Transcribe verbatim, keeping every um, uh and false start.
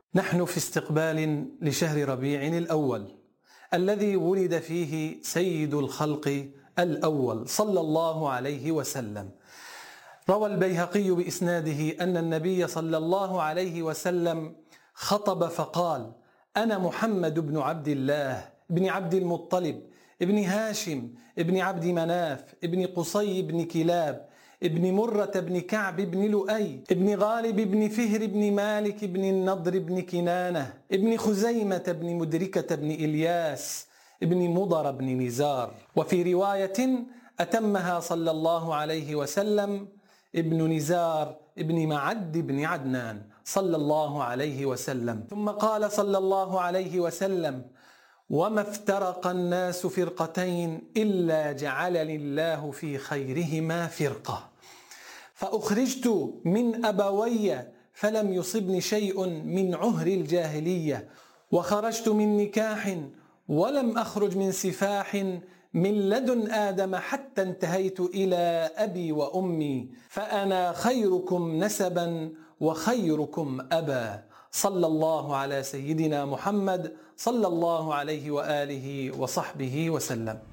نحن في استقبال لشهر ربيع الأول الذي ولد فيه سيد الخلق الأول صلى الله عليه وسلم. روى البيهقي بإسناده أن النبي صلى الله عليه وسلم خطب فقال: أنا محمد بن عبد الله بن عبد المطلب ابن هاشم ابن عبد مناف ابن قصي بن كلاب ابن مرة بن كعب بن لؤي ابن غالب بن فهر بن مالك بن النضر بن كنانة ابن خزيمة بن مدركة بن إلياس ابن مضر بن نزار. وفي رواية أتمها صلى الله عليه وسلم: ابن نزار ابن معد بن عدنان صلى الله عليه وسلم. ثم قال صلى الله عليه وسلم: وما افترق الناس فرقتين إلا جعلني الله في خيرهما فرقة، فأخرجت من أبوي فلم يصبني شيء من عهر الجاهلية، وخرجت من نكاح ولم أخرج من سفاح من لدن آدم حتى انتهيت إلى أبي وأمي، فأنا خيركم نسبا وخيركم أبا. صلى الله على سيدنا محمد صلى الله عليه وآله وصحبه وسلم.